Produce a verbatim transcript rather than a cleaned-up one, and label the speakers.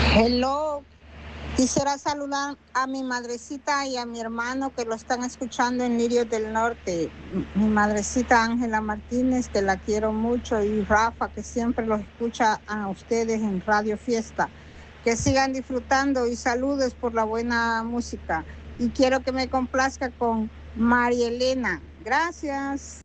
Speaker 1: Hello, quisiera saludar a mi madrecita y a mi hermano que lo están escuchando en Lirios del Norte. Mi madrecita Ángela Martínez, que la quiero mucho, y Rafa, que siempre los escucha a ustedes en Radio Fiesta. Que sigan disfrutando y saludos por la buena música. Y quiero que me complazca con María Elena. Gracias.